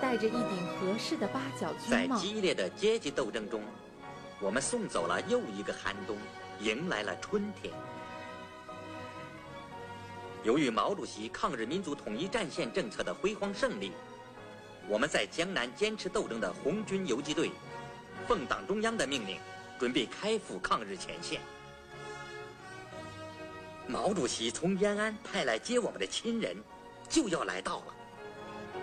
戴着一顶合适的八角军在帽。 激烈的阶级斗争中，我们送走了又一个寒冬，迎来了春天。由于毛主席抗日民族统一战线政策的辉煌胜利，我们在江南坚持斗争的红军游击队，奉党中央的命令，准备开赴抗日前线。毛主席从延安派来接我们的亲人，就要来到了。